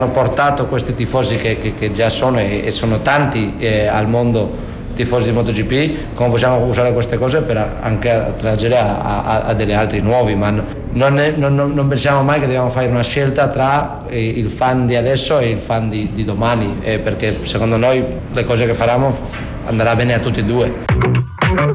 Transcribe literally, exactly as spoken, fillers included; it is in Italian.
Hanno portato questi tifosi che, che, che già sono e, e sono tanti eh, al mondo tifosi di MotoGP, come possiamo usare queste cose per anche attrarre a, a, a degli altri nuovi, ma non, è, non, non pensiamo mai che dobbiamo fare una scelta tra eh, il fan di adesso e il fan di, di domani, eh, perché secondo noi le cose che faremo andrà bene a tutti e due.